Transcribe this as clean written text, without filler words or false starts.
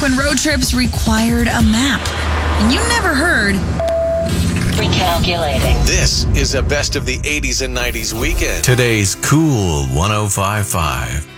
when road trips required a map. And you never heard... Recalculating. This is a best of the 80s and 90s weekend. Today's Cool 105.5.